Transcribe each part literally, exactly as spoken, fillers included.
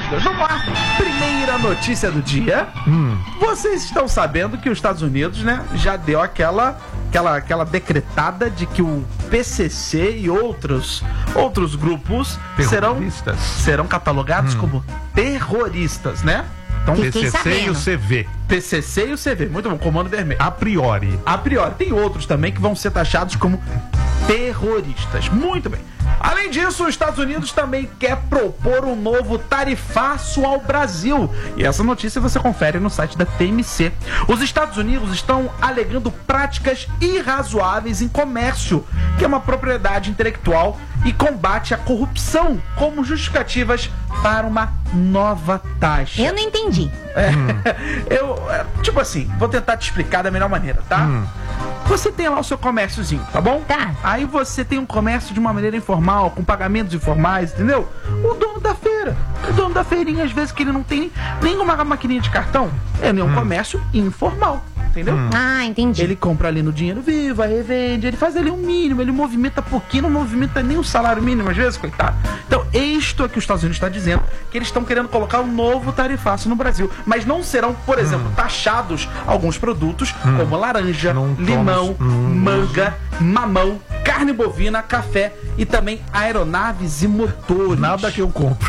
dúvidas. Vamos lá. Primeira notícia do dia. Hum. Vocês estão sabendo que os Estados Unidos, né, já deu aquela, aquela, aquela decretada de que o P C C e outros, outros grupos serão, serão catalogados hum. como terroristas, né? Então, P C C e o C V. P C C e o C V, muito bom, Comando Vermelho. A priori. A priori. Tem outros também que vão ser taxados como terroristas. Muito bem. Além disso, os Estados Unidos também quer propor um novo tarifaço ao Brasil. E essa notícia você confere no site da T M C. Os Estados Unidos estão alegando práticas irrazoáveis em comércio, que é uma propriedade intelectual, e combate à corrupção como justificativas para uma nova taxa. Eu não entendi. É, hum. Eu, tipo assim, vou tentar te explicar da melhor maneira, tá? Hum. Você tem lá o seu comérciozinho, tá bom? Tá. Aí você tem um comércio de uma maneira informal, com pagamentos informais, entendeu? O dono da feira, o dono da feirinha, às vezes que ele não tem nenhuma maquininha de cartão, é um hum. comércio informal, entendeu? Hum. Ah, entendi. Ele compra ali no dinheiro vivo, aí revende, ele faz ali um mínimo, ele movimenta pouquinho, não movimenta nem o salário mínimo, às vezes, coitado. Então, isto é que os Estados Unidos está dizendo, que eles estão querendo colocar um novo tarifaço no Brasil, mas não serão, por exemplo, hum. taxados alguns produtos, hum. como laranja, não limão, tomos, hum. manga, mamão, carne bovina, café e também aeronaves e motores. Nada que eu compro.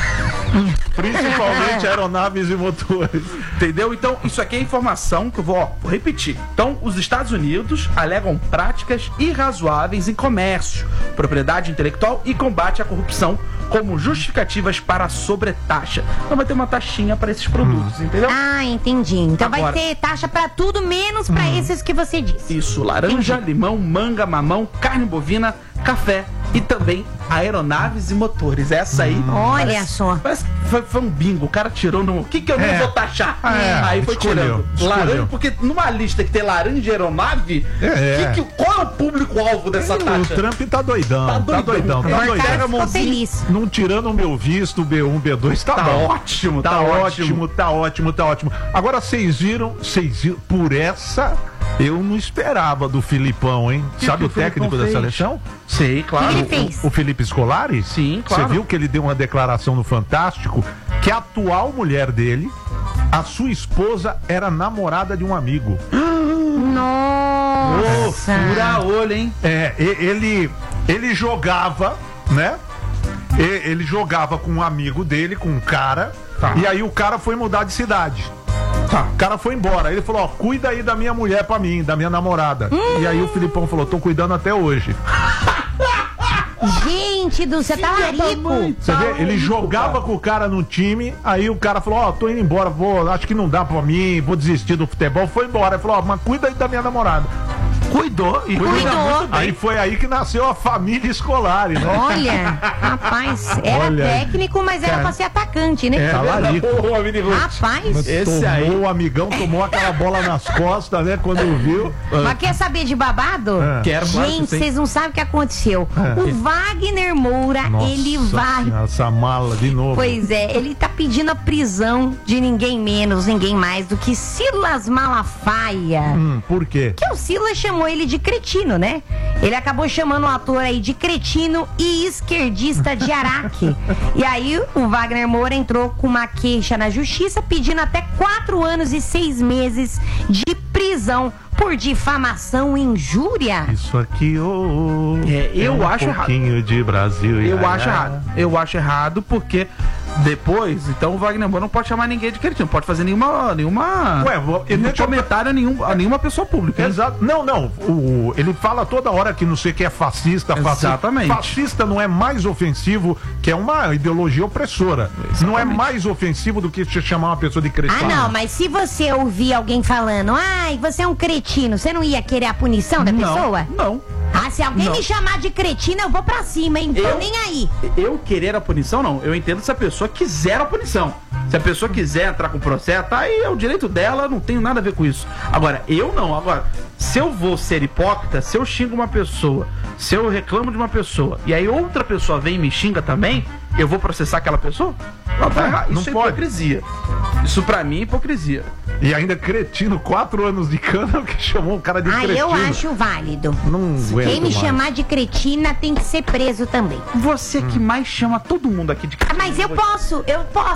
Principalmente aeronaves e motores. Entendeu? Então, isso aqui é informação que eu vou, ó, vou repetir. Então, os Estados Unidos alegam práticas irrazoáveis em comércio, propriedade intelectual e combate à corrupção como justificativas para a sobretaxa. Então vai ter uma taxinha para esses produtos, hum. entendeu? Ah, entendi. Então Agora, vai ter taxa para tudo, menos para hum. esses que você disse. Isso, laranja, entendi. Limão, manga, mamão, carne bovina, café e também aeronaves e motores. Essa aí... Hum. Olha parece, só. Parece que foi, foi um bingo. O cara tirou no... O que que eu é. não vou taxar? É. Aí foi escolheu, tirando. escolheu. Laranja, porque numa lista que tem laranja e aeronave, é. que, que, qual é o público-alvo dessa é, taxa? O Trump tá doidão. Tá doidão. Tá doidão. Tá doidão. Tá doidão. Feliz. Não tirando o meu visto, B um, B dois, tá, tá bom. ótimo. Tá, tá ótimo, ótimo, tá ótimo, tá ótimo. Agora, vocês viram, vocês viram, por essa... Eu não esperava do Filipão, hein? Que Sabe que o técnico Filipão da fez? seleção? Sei, claro. O que ele fez? O, o Felipe Scolari? Sim, claro. Você viu que ele deu uma declaração no Fantástico que a atual mulher dele, a sua esposa, era namorada de um amigo. Nossa! Oh, fura olho, hein? É, ele, ele jogava, né? Ele jogava com um amigo dele, com um cara, tá. E aí o cara foi mudar de cidade. Tá. O cara foi embora. Aí ele falou, ó, cuida aí da minha mulher pra mim, da minha namorada. Hum. E aí o Filipão falou, tô cuidando até hoje. Gente do céu, tá rico. Você vê, ele jogava com o cara no time, aí o cara falou, ó, tô indo embora, vou, acho que não dá pra mim, vou desistir do futebol, foi embora. Ele falou, ó, mas cuida aí da minha namorada. Cuidou e cuidou. Cuidou. Aí foi aí que nasceu a família escolar, né? Olha, rapaz, era Olha, técnico, mas era cara, pra ser atacante, né? É, talarico. Rapaz, esse tomou, aí. O amigão tomou aquela bola nas costas, né? Quando viu. Mas quer saber de babado? É. Quero, claro, gente, vocês não sabem o que aconteceu. É. O Wagner Moura, Nossa ele vai. Senhora, essa mala de novo. Pois é, ele tá pedindo a prisão de ninguém menos, ninguém mais do que Silas Malafaia. Hum, por quê? Que o Silas chamou ele de cretino, né? Ele acabou chamando o ator aí de cretino e esquerdista de Araque. E aí o Wagner Moura entrou com uma queixa na justiça pedindo até quatro anos e seis meses de prisão por difamação e injúria. Isso aqui, oh, oh, é, eu é um acho errado. pouquinho de Brasil. Eu ia, acho ia. errado. Eu acho errado porque depois, então o Wagner Moura não pode chamar ninguém de cretino, não pode fazer nenhuma, nenhuma Ué, ele nenhum comentário a, nenhum, a nenhuma pessoa pública. Exato. Não, não. O, ele fala toda hora que não sei o que é fascista, fascista. Exatamente. Fascista não é mais ofensivo, que é uma ideologia opressora. Exatamente. Não é mais ofensivo do que você chamar uma pessoa de cretino. Ah, não, mas se você ouvir alguém falando, ai, você é um cretino, você não ia querer a punição da não, pessoa? Não. Ah, se alguém não. me chamar de cretino, eu vou pra cima, hein? Tô Eu- nem aí. Eu querer a punição, não. Eu entendo se a pessoa quiser a punição. Se a pessoa quiser entrar com o processo, tá aí é o direito dela, não tenho nada a ver com isso. Agora, eu não. Agora, se eu vou ser hipócrita, se eu xingo uma pessoa, se eu reclamo de uma pessoa, e aí outra pessoa vem e me xinga também, eu vou processar aquela pessoa? Não, tá errado. Não Isso é pode. hipocrisia. Isso pra mim é hipocrisia. E ainda cretino, quatro anos de cana, que chamou o cara de Ah, cretino. eu acho válido. Não aguento Quem me mais. chamar de cretina tem que ser preso também. Você que mais chama todo mundo aqui de Ah, mas eu posso, eu posso.